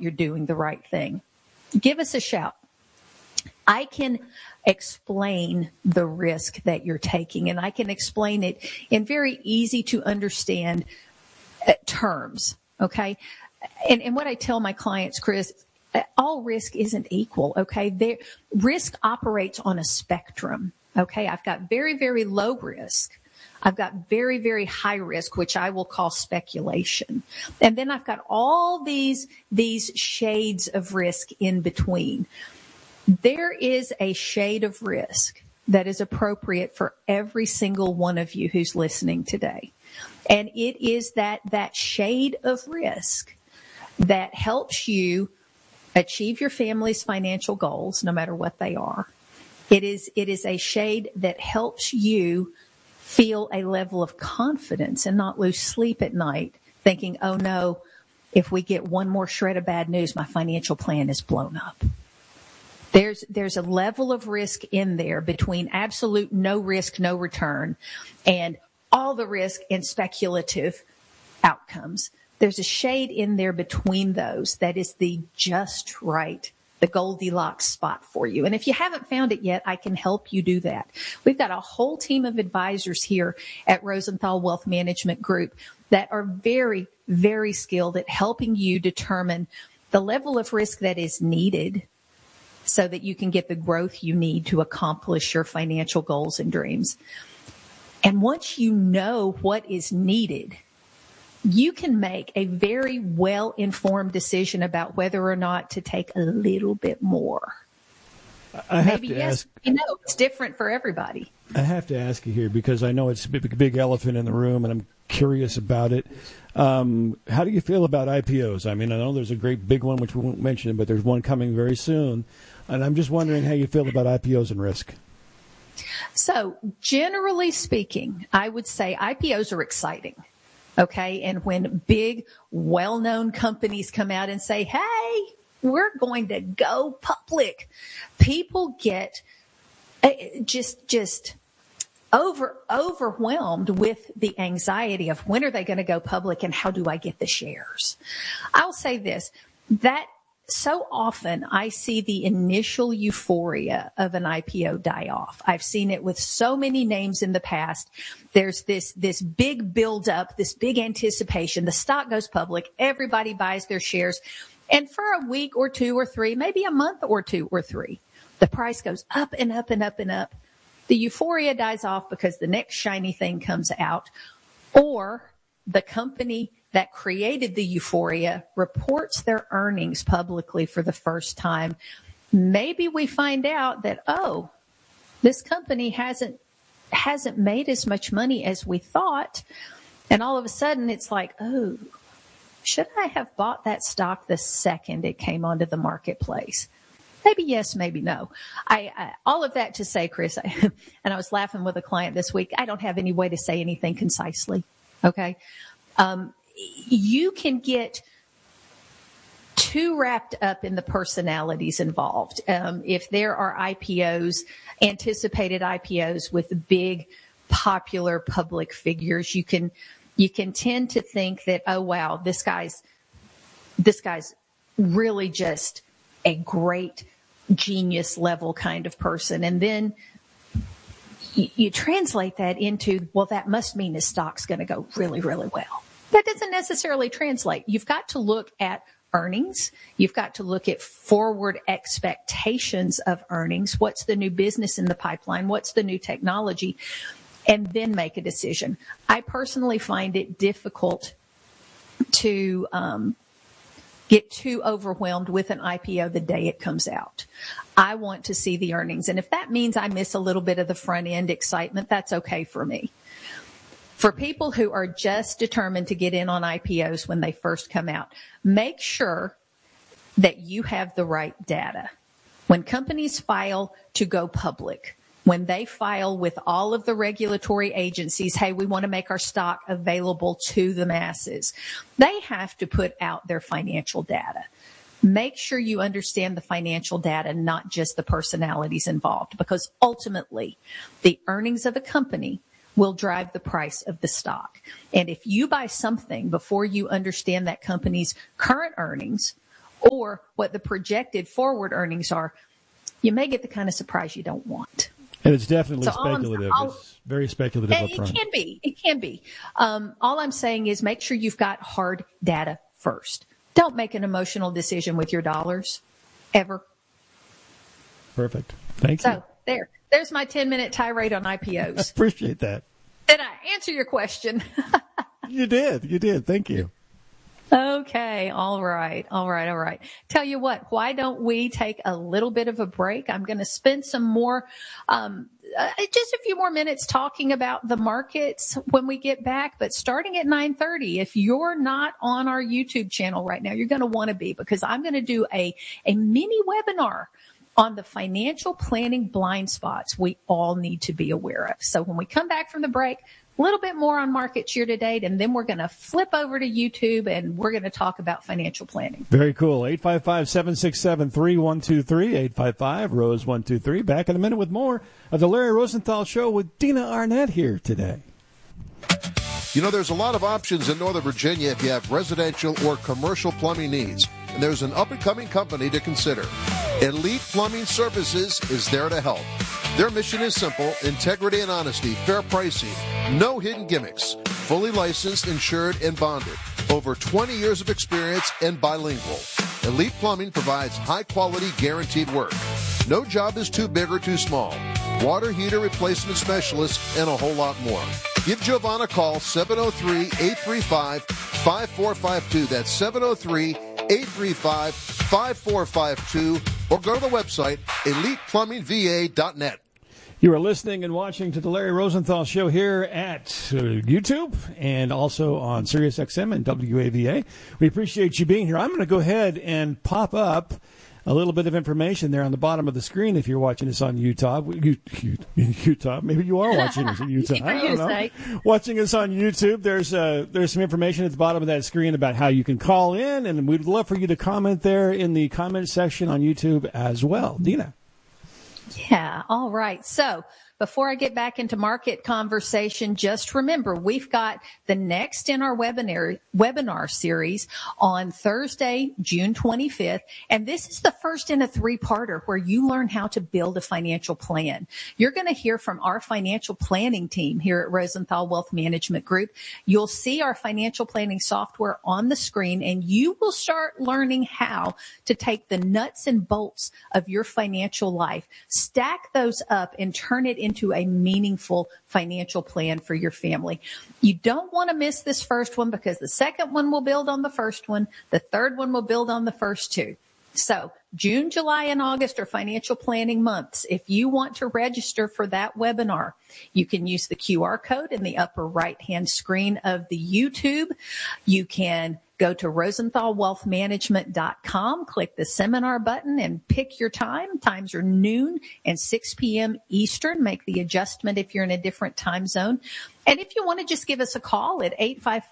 not you're doing the right thing, give us a shout. I can explain the risk that you're taking, and I can explain it in very easy to understand terms, okay? And what I tell my clients, Chris, all risk isn't equal, okay? Risk operates on a spectrum, okay? I've got very, very low risk. I've got very, very high risk, which I will call speculation. And then I've got all these shades of risk in between. There is a shade of risk that is appropriate for every single one of you who's listening today. And it is that shade of risk that helps you achieve your family's financial goals, no matter what they are. It is a shade that helps you feel a level of confidence and not lose sleep at night thinking, oh no, if we get one more shred of bad news, my financial plan is blown up. There's a level of risk in there between absolute no risk, no return, and all the risk and speculative outcomes. There's a shade in there between those that is the just right, the Goldilocks spot for you. And if you haven't found it yet, I can help you do that. We've got a whole team of advisors here at Rosenthal Wealth Management Group that are very, very skilled at helping you determine the level of risk that is needed so that you can get the growth you need to accomplish your financial goals and dreams. And once you know what is needed, you can make a very well-informed decision about whether or not to take a little bit more. I have to ask. It's different for everybody. I have to ask you here because I know it's a big elephant in the room, and I'm curious about it. How do you feel about IPOs? I mean, I know there's a great big one, which we won't mention, but there's one coming very soon. And I'm just wondering how you feel about IPOs and risk. So generally speaking, I would say IPOs are exciting. Okay. And when big, well-known companies come out and say, hey, we're going to go public, people get just overwhelmed with the anxiety of when are they going to go public and how do I get the shares? I'll say this, that so often I see the initial euphoria of an IPO die off. I've seen it with so many names in the past. There's this big buildup, this big anticipation. The stock goes public. Everybody buys their shares. And for a week or two or three, maybe a month or two or three, the price goes up and up and up and up. The euphoria dies off because the next shiny thing comes out, or the company that created the euphoria reports their earnings publicly for the first time. Maybe we find out that, oh, this company hasn't made as much money as we thought. And all of a sudden it's like, oh, should I have bought that stock the second it came onto the marketplace? Maybe yes, maybe no. All of that to say, Chris, and I was laughing with a client this week, I don't have any way to say anything concisely. Okay. You can get too wrapped up in the personalities involved. If there are IPOs, anticipated IPOs with big, popular public figures, you can tend to think that, oh wow, this guy's really just a great genius level kind of person. And then you translate that into, well, that must mean his stock's going to go really, really well. That doesn't necessarily translate. You've got to look at earnings. You've got to look at forward expectations of earnings. What's the new business in the pipeline? What's the new technology? And then make a decision. I personally find it difficult to get too overwhelmed with an IPO the day it comes out. I want to see the earnings. And if that means I miss a little bit of the front end excitement, that's okay for me. For people who are just determined to get in on IPOs when they first come out, make sure that you have the right data. When companies file to go public, when they file with all of the regulatory agencies, hey, we want to make our stock available to the masses, they have to put out their financial data. Make sure you understand the financial data, not just the personalities involved, because ultimately the earnings of a company will drive the price of the stock. And if you buy something before you understand that company's current earnings or what the projected forward earnings are, you may get the kind of surprise you don't want. And it's definitely speculative. It's very speculative up front. It can be. All I'm saying is make sure you've got hard data first. Don't make an emotional decision with your dollars, ever. Perfect. Thank you. So there's my 10-minute tirade on IPOs. I appreciate that. Did I answer your question? You did. Thank you. Okay. All right. Tell you what, why don't we take a little bit of a break? I'm going to spend some more, just a few more minutes talking about the markets when we get back, but starting at 9:30, if you're not on our YouTube channel right now, you're going to want to be, because I'm going to do a mini webinar on the financial planning blind spots we all need to be aware of. So when we come back from the break, a little bit more on markets year to date, and then we're going to flip over to YouTube and we're going to talk about financial planning. Very cool. 855-767-3123, 855-ROSE123. Back in a minute with more of the Larry Rosenthal Show with Dina Arnett here today. You know, there's a lot of options in Northern Virginia if you have residential or commercial plumbing needs, and there's an up-and-coming company to consider. Elite Plumbing Services is there to help. Their mission is simple: integrity and honesty, fair pricing, no hidden gimmicks, fully licensed, insured, and bonded. Over 20 years of experience and bilingual. Elite Plumbing provides high-quality, guaranteed work. No job is too big or too small. Water heater replacement specialists, and a whole lot more. Give Giovanna a call, 703-835-5452. That's 703-835-5452. Or go to the website, elitePlumbingVA.net. You are listening and watching to the Larry Rosenthal Show here at YouTube and also on SiriusXM and WAVA. We appreciate you being here. I'm going to go ahead and pop up a little bit of information there on the bottom of the screen if you're watching us on Utah. Maybe you are watching us in Utah. I don't know. Watching us on YouTube, there's some information at the bottom of that screen about how you can call in, and we'd love for you to comment there in the comment section on YouTube as well. Dina. Yeah. All right. So before I get back into market conversation, just remember, we've got the next in our webinar series on Thursday, June 25th. And this is the first in a 3-parter where you learn how to build a financial plan. You're going to hear from our financial planning team here at Rosenthal Wealth Management Group. You'll see our financial planning software on the screen, and you will start learning how to take the nuts and bolts of your financial life, stack those up, and turn it into a meaningful financial plan for your family. You don't want to miss this first one, because the second one will build on the first one. The third one will build on the first two. So June, July, and August are financial planning months. If you want to register for that webinar, you can use the QR code in the upper right-hand screen of the YouTube. You can go to RosenthalWealthManagement.com, click the seminar button, and pick your time. Times are noon and 6 p.m. Eastern. Make the adjustment if you're in a different time zone. And if you want to just give us a call at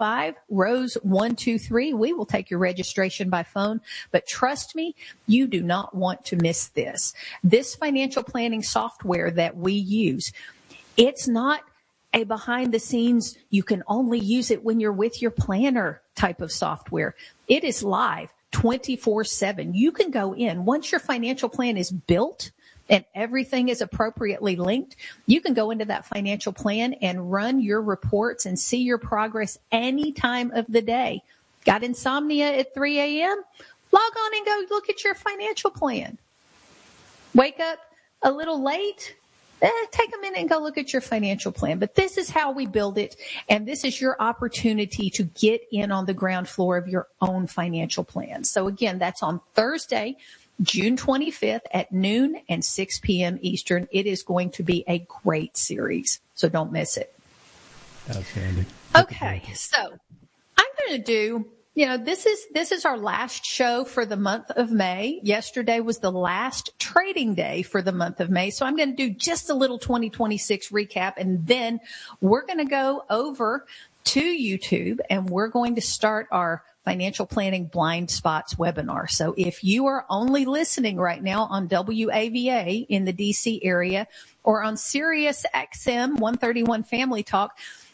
855-ROSE123, we will take your registration by phone. But trust me, you do not want to miss this. This financial planning software that we use, it's not a behind the scenes, you can only use it when you're with your planner type of software. It is live 24/7. You can go in once your financial plan is built and everything is appropriately linked. You can go into that financial plan and run your reports and see your progress any time of the day. Got insomnia at 3 a.m.? Log on and go look at your financial plan. Wake up a little late? Take a minute and go look at your financial plan. But this is how we build it, and this is your opportunity to get in on the ground floor of your own financial plan. So again, that's on Thursday, June 25th at noon and 6 p.m. Eastern. It is going to be a great series, so don't miss it. Outstanding. Okay, so I'm going to do, this is our last show for the month of May. Yesterday was the last trading day for the month of May. So I'm going to do just a little 2026 recap, and then we're going to go over to YouTube and we're going to start our Financial Planning Blind Spots webinar. So if you are only listening right now on WAVA in the DC area or on Sirius XM 131 Family Talk,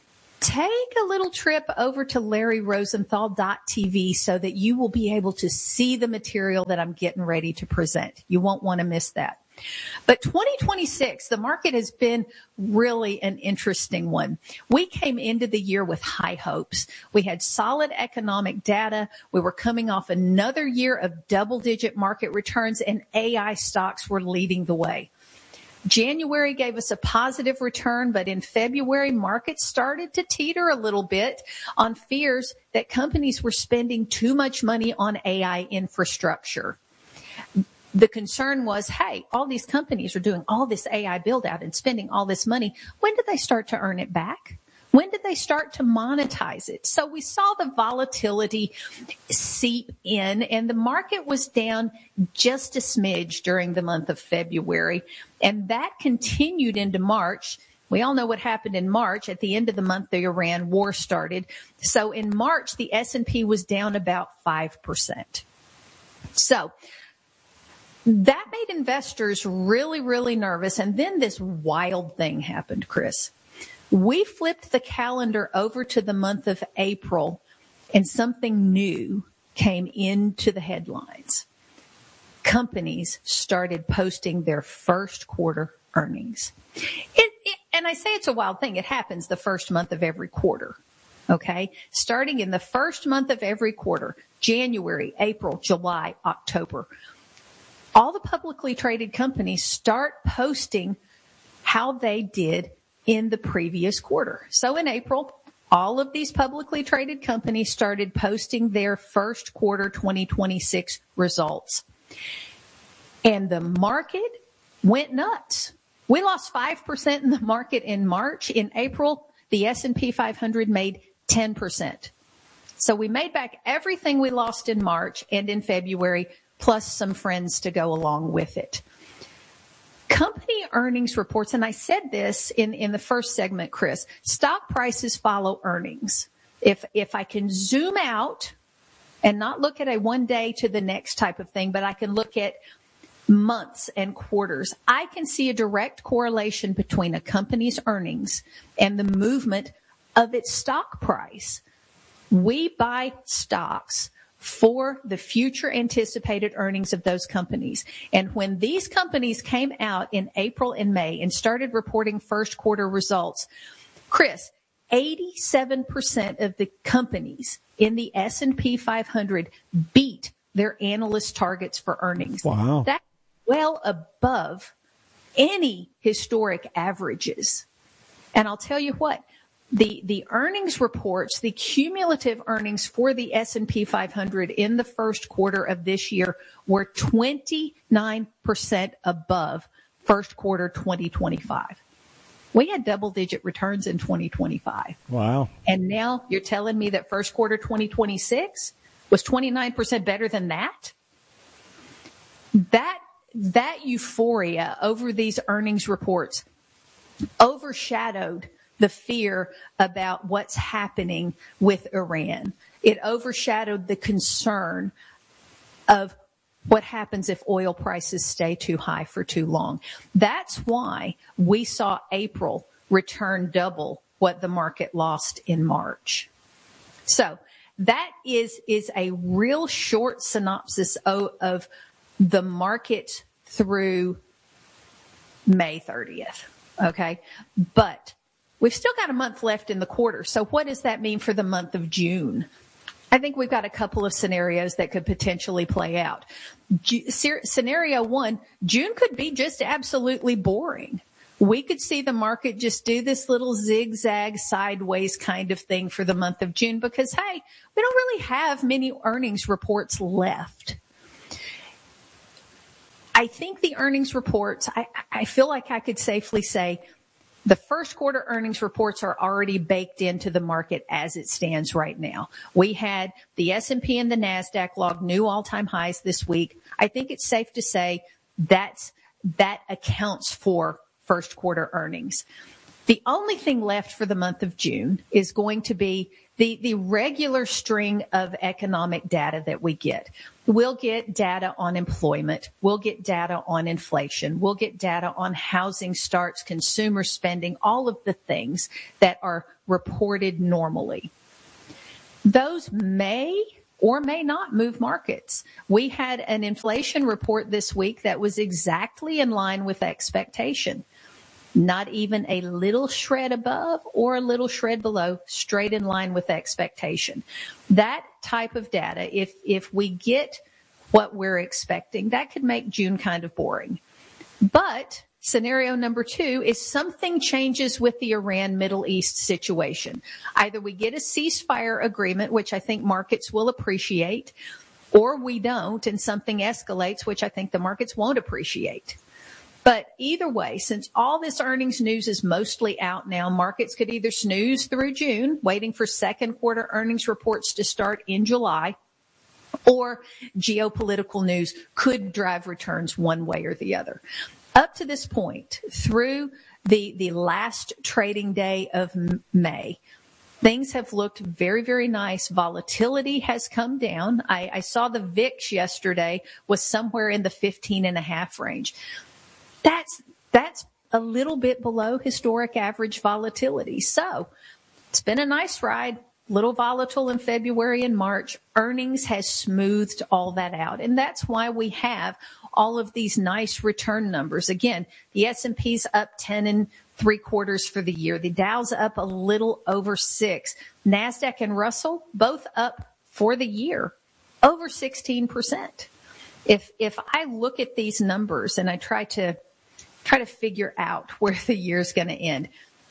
take a little trip over to LarryRosenthal.tv so that you will be able to see the material that I'm getting ready to present. You won't want to miss that. But 2026, the market has been really an interesting one. We came into the year with high hopes. We had solid economic data. We were coming off another year of double-digit market returns, and AI stocks were leading the way. January gave us a positive return, but in February, markets started to teeter a little bit on fears that companies were spending too much money on AI infrastructure. The concern was, hey, all these companies are doing all this AI build out and spending all this money. When did they start to earn it back? When did they start to monetize it? So we saw the volatility seep in, and the market was down just a smidge during the month of February. And that continued into March. We all know what happened in March. At the end of the month, the Iran war started. So in March, the S&P was down about 5%. So that made investors really, really nervous. And then this wild thing happened, Chris. We flipped the calendar over to the month of April, and something new came into the headlines. Companies started posting their first quarter earnings. And I say it's a wild thing. It happens the first month of every quarter. Okay. Starting in the first month of every quarter, January, April, July, October, all the publicly traded companies start posting how they did in the previous quarter. So in April, all of these publicly traded companies started posting their first quarter 2026 results. And the market went nuts. We lost 5% in the market in March. In April, the S&P 500 made 10%. So we made back everything we lost in March and in February, plus some friends to go along with it. Company earnings reports, and I said this in the first segment, Chris, stock prices follow earnings. If I can zoom out and not look at a one day to the next type of thing, but I can look at months and quarters, I can see a direct correlation between a company's earnings and the movement of its stock price. We buy stocks for the future anticipated earnings of those companies. And when these companies came out in April and May and started reporting first quarter results, Chris, 87% of the companies in the S&P 500 beat their analyst targets for earnings. Wow. That's well above any historic averages. And I'll tell you what, the earnings reports, the cumulative earnings for the S&P 500 in the first quarter of this year were 29% above first quarter 2025. We had double-digit returns in 2025. Wow. And now you're telling me that first quarter 2026 was 29% better than that? That euphoria over these earnings reports overshadowed the fear about what's happening with Iran. It overshadowed the concern of what happens if oil prices stay too high for too long. That's why we saw April return double what the market lost in March. So that is a real short synopsis of the market through May 30th. Okay. But we've still got a month left in the quarter. So what does that mean for the month of June? I think we've got a couple of scenarios that could potentially play out. Scenario one, June could be just absolutely boring. We could see the market just do this little zigzag sideways kind of thing for the month of June because, hey, we don't really have many earnings reports left. I think the earnings reports, I feel like I could safely say the first quarter earnings reports are already baked into the market as it stands right now. We had the S&P and the NASDAQ log new all-time highs this week. I think it's safe to say that accounts for first quarter earnings. The only thing left for the month of June is going to be the regular string of economic data that we get. We'll get data on employment. We'll get data on inflation. We'll get data on housing starts, consumer spending, all of the things that are reported normally. Those may or may not move markets. We had an inflation report this week that was exactly in line with expectation. Not even a little shred above or a little shred below, straight in line with expectation. That type of data, if we get what we're expecting, that could make June kind of boring. But scenario number 2 is something changes with the Iran Middle East situation. Either we get a ceasefire agreement, which I think markets will appreciate, or we don't and something escalates, which I think the markets won't appreciate. But either way, since all this earnings news is mostly out now, markets could either snooze through June, waiting for second quarter earnings reports to start in July, or geopolitical news could drive returns one way or the other. Up to this point, through the last trading day of May, things have looked very, very nice. Volatility has come down. I saw the VIX yesterday was somewhere in the 15.5 range. That's a little bit below historic average volatility. So it's been a nice ride. Little volatile in February and March. Earnings has smoothed all that out. And that's why we have all of these nice return numbers. Again, the S&P's up 10 3/4 for the year. The Dow's up a little over 6. NASDAQ and Russell both up for the year over 16%. If I look at these numbers and I try to figure out where the year's going to end,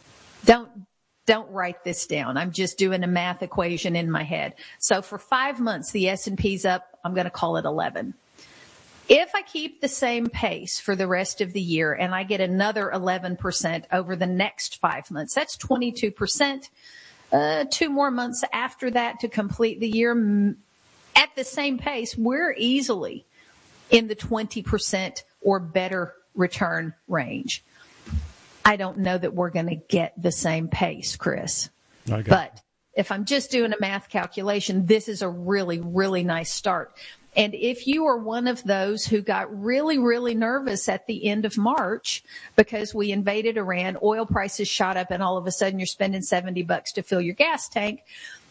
don't write this down. I'm just doing a math equation in my head. So for 5 months, the S&P's up, I'm going to call it 11. If I keep the same pace for the rest of the year and I get another 11% over the next 5 months, that's 22%. 2 more months after that to complete the year at the same pace, we're easily in the 20% or better return range. I don't know that we're going to get the same pace, Chris. Okay. But if I'm just doing a math calculation, this is a really, really nice start. And if you are one of those who got really, really nervous at the end of March because we invaded Iran, oil prices shot up, and all of a sudden you're spending $70 to fill your gas tank,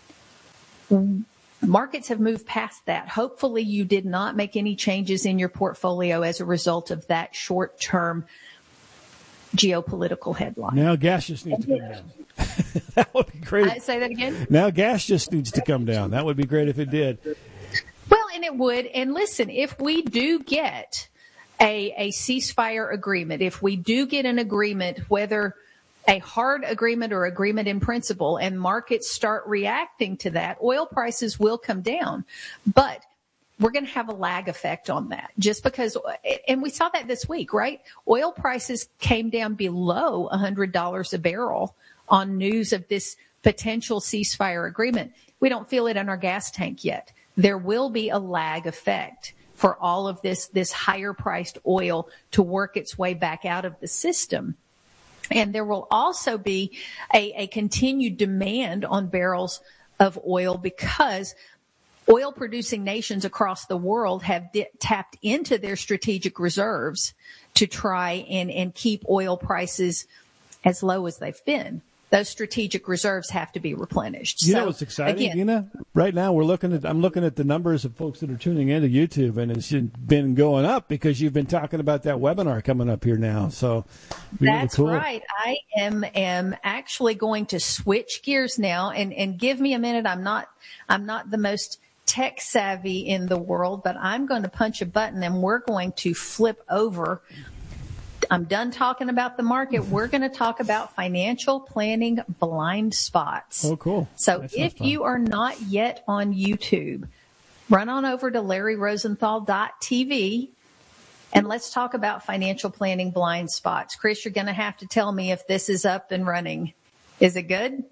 markets have moved past that. Hopefully you did not make any changes in your portfolio as a result of that short-term geopolitical headline. Now gas just needs to come down. That would be great. Say that again? Now gas just needs to come down. That would be great if it did. Well, and it would. And listen, if we do get a ceasefire agreement, if we do get an agreement, whether a hard agreement or agreement in principle, and markets start reacting to that, oil prices will come down. But we're going to have a lag effect on that just because, and we saw that this week, right? Oil prices came down below $100 a barrel on news of this potential ceasefire agreement. We don't feel it in our gas tank yet. There will be a lag effect for all of this higher priced oil to work its way back out of the system. And there will also be a continued demand on barrels of oil because oil producing nations across the world have tapped into their strategic reserves to try and keep oil prices as low as they've been. Those strategic reserves have to be replenished. You know what's exciting, again, Gina? Right now I'm looking at the numbers of folks that are tuning into YouTube, and it's been going up because you've been talking about that webinar coming up here now. So that's really cool. Right. I am actually going to switch gears now and give me a minute. I'm not the most tech savvy in the world, but I'm going to punch a button and we're going to flip over. I'm done talking about the market. We're going to talk about financial planning blind spots. Oh, cool. So if you are not yet on YouTube, run on over to LarryRosenthal.tv and let's talk about financial planning blind spots. Chris, you're going to have to tell me if this is up and running. Is it good?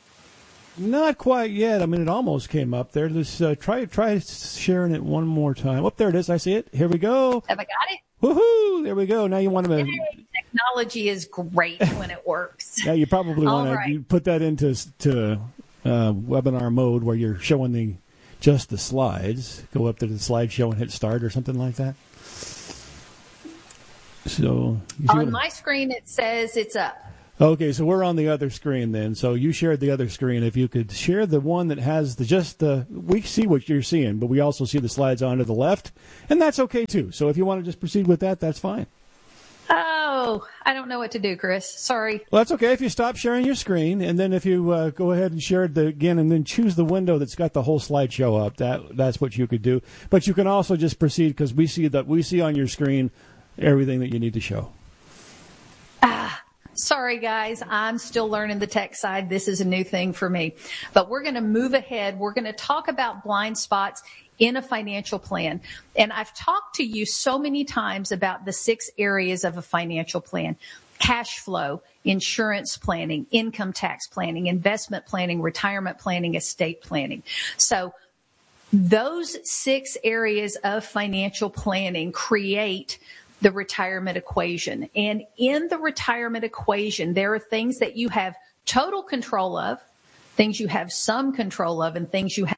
Not quite yet. I mean, it almost came up there. Let's try sharing it one more time. Oh, there it is. I see it. Here we go. Have I got it? Woohoo! There we go. Now you want to. Technology is great when it works. Yeah, you probably want right. to put that into webinar mode where you're showing just the slides. Go up to the slideshow and hit start or something like that. So on my screen it says it's up. Okay, so we're on the other screen then. So you shared the other screen. If you could share the one that has we see what you're seeing, but we also see the slides on to the left, and that's okay too. So if you want to just proceed with that, that's fine. Oh, I don't know what to do, Chris. Sorry. Well, that's okay if you stop sharing your screen, and then if you go ahead and share it again, and then choose the window that's got the whole slideshow up. That's what you could do. But you can also just proceed because we see on your screen everything that you need to show. Sorry, guys. I'm still learning the tech side. This is a new thing for me. But we're going to move ahead. We're going to talk about blind spots in a financial plan. And I've talked to you so many times about the 6 areas of a financial plan: cash flow, insurance planning, income tax planning, investment planning, retirement planning, estate planning. So those 6 areas of financial planning create the retirement equation. And in the retirement equation, there are things that you have total control of, things you have some control of, and things you have